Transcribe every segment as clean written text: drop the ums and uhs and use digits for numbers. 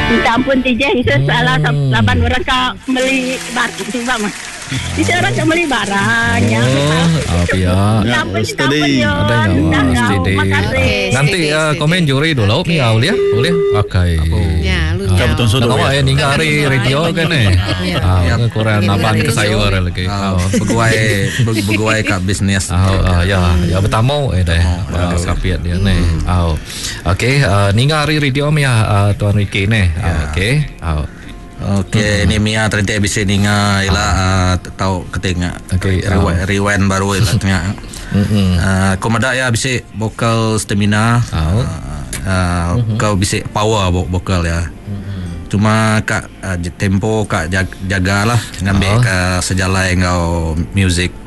Minta ampun tijeng salah laban orang ka beli barang bang. Itu orang ka beli barang ya. Ya, steady. Ada steady. Nanti komen juri dulu Mia boleh? Boleh? Okey. Ya, lu. Betul sudah. Kalau ayah ningari radio kan kurang naban ke sayur lagi. Beguai kat bisnes. Ya bertamu deh. Sapiat dia ni. Okey, ningari radio Mia Tuan Ricky ni. Okey. Okey, ni Mia terdengar bisa ninga ialah tahu ketingga. Okey, rewind baru ialah tengah. Komada ya bisa vokal stamina. Kau bisa power vokal ya. Cuma kak tempo kak jagalah ngambil ke sejalan kau music.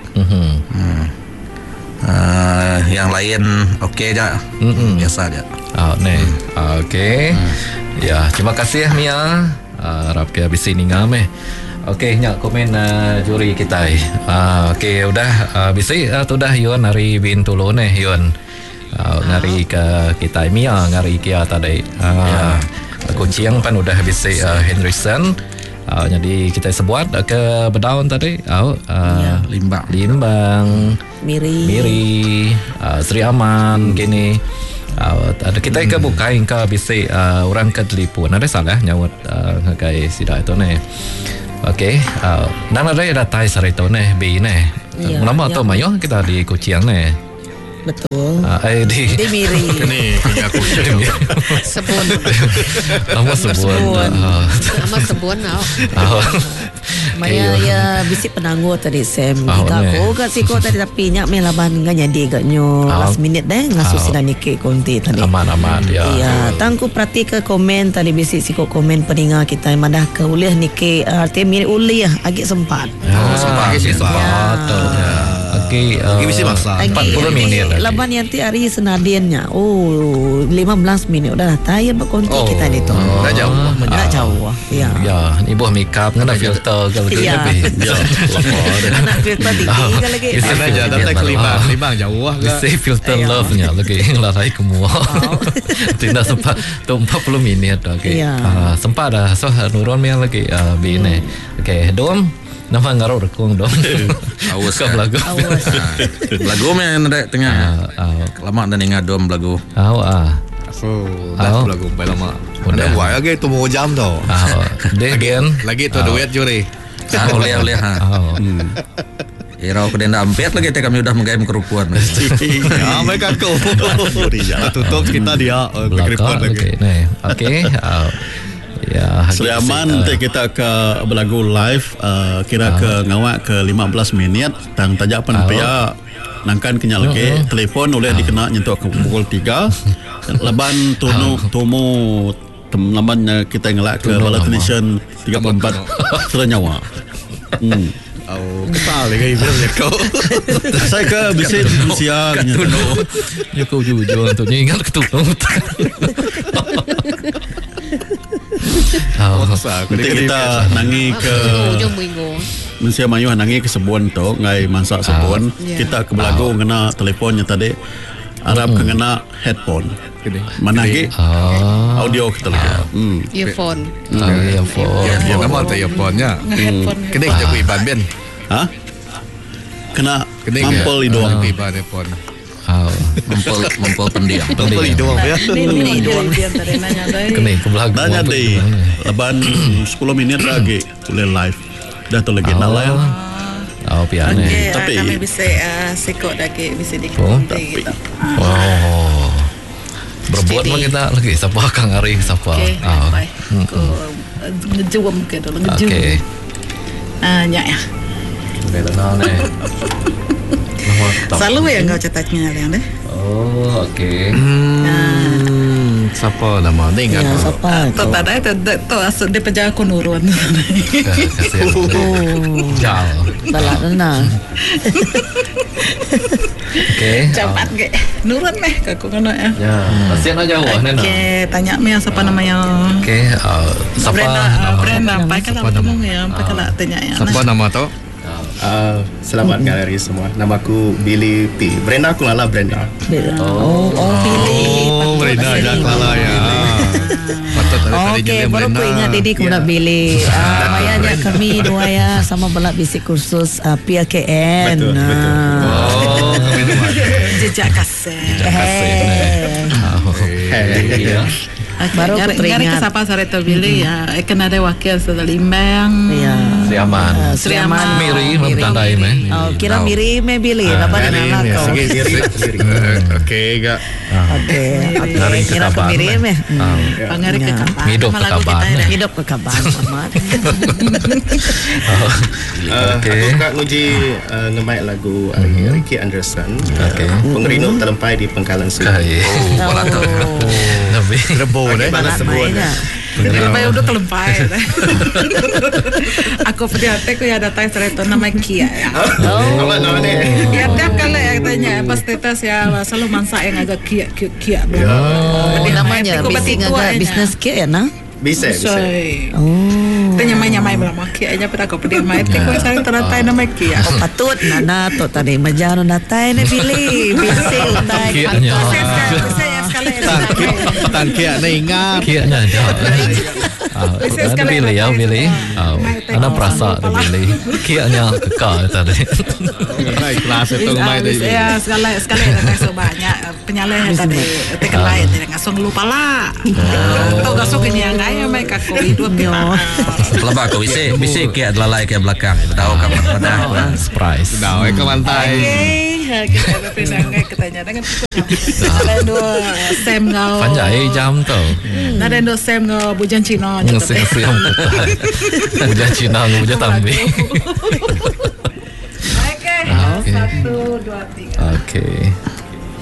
Yang lain okey aja. Biasa aja. Okey. Ya, terima kasih Mia. Harap ke habis ini ngame. Okey, nyak komen juri kita. Okey, udah bisa tu dah Yon hari Bintulu ne Yon. Ngari ke kita Mia ngari kia tadi. Kunciang pan udah habis Henderson. Jadi kita sebut ke Bedaun tadi. Limbang. Miri. Sri Aman gini. Ada kita ke bukain ke bisa orang ke telefon ada salah nyawat ngagai sida itu ne. Okey, nang ada datai sare itu ne bi ne. Nama atau mayo kita di Kuciang ne. Betul. Di Miri. Ini punya aku Sebun. Nama sebun. Nama sebun Maya ya bisik penangguh tadi Sam. Aku kasi ko tadi tapi nyak melaban nga nyadi ganyo last minute deh ngasus sila nike konti tadi. Aman ya. Iya, tangku perhati ke komen tadi bisik siko komen peninga kita madah ke uliah nike artinya mirip uliah agak sempat. Sempat. Okey, bisa masa 40 minit. Laban yang ti hari senadiannya. 15 minit udah tayar berkonti kita ni tu. Dah jauh. Dah jauh. Ya. Ya, ni buah makeup ngana filter kalau gitu lebih. Ya, lapar. Anak filter tinggi ke lagi. Sana aja datang ke Limbang jauh ke. Bisa filter love-nya lagi larai semua. Tidak sempat 40 minit. Okey. Sempat dah so nurun yang lagi bini. Okey, dom nama ngaruh rekung dong. Awas ke lagu. Lagu yang ada tengah. Lama dan ingat dom lagu. Lagu lama. Udah buat lagi tu mau jam tau. Lagi tu duit juri. Boleh ha. Ira aku dah ampet lagi kami udah menggayam kerupuan. Ya mereka kau. Tutup kita dia kerupuan lagi. Okey. Ya, Selamat nanti kita ke berlagu live kira ke ngawak ke 15 minit tang tajak penpia nangkan kenyal ke telefon oleh dikena nyentuh ke pukul 3 leban tumu laban kita ngelak ke Bala Nation 34 Serenyawa. Kesal lagi bila kau. Saya ke bisa siang ya kau jujur untuk ingat ketulung. Nanti kita nangi ke Manusia Mayu nangi ke Sebun tu ngai masak Sebun. Kita ke Belagu kena telefonnya tadi. Arab kena headphone. Mana lagi? Audio kita lagi. Earphone. Ya nama tu earphone-nya. Kena kita ku iban ben. Kena mampel hidung. Iban earphone. Mempel pendiam. Mampel hidung ya. Kena ke Belagu. Nanya deh. Leban 10 minit lagi boleh live. Dah tu lagi nalai. Piane. Tapi kami bisa sekot lagi bisa dikunti gitu. Berbuat mah kita lagi siapa Kang Ari siapa. Baik. Ngejuam ke dulu ngejuam. Okey. Nyak ya. Boleh kenal ni. Selalu ya kau cetaknya yang deh. Okey. Siapa nama ni ingat? Siapa? Tu asal dia penjaga konurun. Kasih. Jauh. Balak na. Okey. Cepat ke. Nurun meh aku kena ya. Ya. Pasien aja wah nena. Okey, tanya meh siapa namanya? Okey. Siapa nama? Brenda, apa kalau ngomong ya? Apa kalau tanya ya? Siapa nama tu? Selamat hari semua. Nama aku Billy P. Brenda aku lala Brenda. Billy. Brenda jak lala ya. Patut Okey, baru aku ingat ini aku nak pilih. Mayanya kami dua ya sama belak bisik kursus PLKN. Betul. Jejak kasih. Baru aku teringat. Siapa saya terpilih ya, kan ada wakil Sedalimbang. Ya. Sri Aman. Miri memtandai meh. Oh, kira Miri me pilih. Dapat anak kau. Okey, Kak. Okey. Kira ke Miri me. Pangari ke kapan? Hidup ke kapan? Hidup ke kapan, Ahmad? Okey. Aku nak nguji ngemaik lagu Ricky Anderson. Okey. Pengerino terlempai di Pangkalan Sini. Bola tu. Lebih Rebo balas sebut. Lebih udah kelempai. Aku pada hati aku ya datang sereto nama Kia ya. Awak nama ni. Ya tiap kali yang tanya pas status ya selalu mansa yang agak Kia. Namanya bisnes ke ya nah? Bisa. Tanya nyamai belum Kia aja pada aku pada main teko saya teratai nama Kia. Oh patut nana to tadi majano natai ne pilih bisik utai. Saya sekali Tangkia na ingat. Kianya aja. Ada pilih ya pilih. Anak perasa ada pilih. Kianya kekal tadi. Baik kelas itu ngemaik tadi. Ya sekali ada banyak penyalahan tadi tekan lain langsung lupa lah. Tahu gasuk ini yang gaya mereka kau hidup dia. Pelabak kau bisa kia lalai ke belakang. Tahu kapan pada. Surprise. Dah, ke lantai. Kita ada pindah katanya dengan kalian dua Sam ngau Panjai jam tu. Nada ndo Sam ngau bujan Cina. Siang-siang. Bujan Cina bujan tambi. Oke, 1, 2, 3. Okey.